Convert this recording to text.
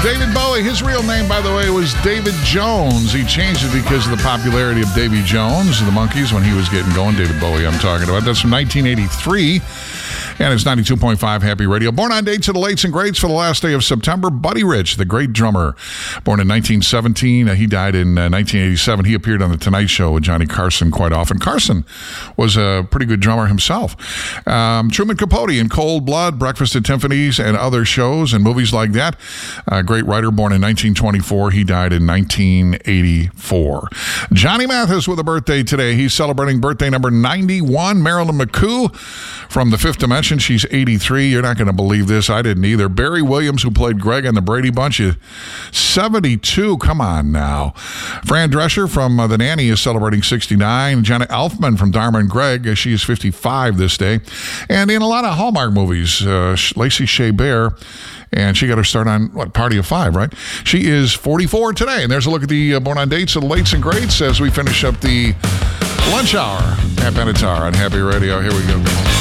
David Bowie, his real name, by the way, was David Jones. He changed it because of the popularity of Davy Jones, the Monkees, when he was getting going. David Bowie, I'm talking about. That's from 1983. And it's 92.5 Happy Radio. Born on dates of the lates and greats for the last day of September, Buddy Rich, the great drummer. Born in 1917. He died in 1987. He appeared on The Tonight Show with Johnny Carson quite often. Carson was a pretty good drummer himself. Truman Capote in Cold Blood, Breakfast at Tiffany's, and other shows and movies like that. Great writer, born in 1924. He died in 1984. Johnny Mathis with a birthday today. He's celebrating birthday number 91. Marilyn McCoo from The Fifth Dimension. She's 83. You're not going to believe this. I didn't either. Barry Williams, who played Greg on the Brady Bunch, is 72. Come on now. Fran Drescher from The Nanny is celebrating 69. Jenna Elfman from Dharma and Greg, she is 55 this day. And in a lot of Hallmark movies, Lacey Shea Bear, and she got her start on, Party of Five, right? She is 44 today. And there's a look at the Born on Dates of the Lates and Greats as we finish up the lunch hour at Benatar on Happy Radio. Here we go.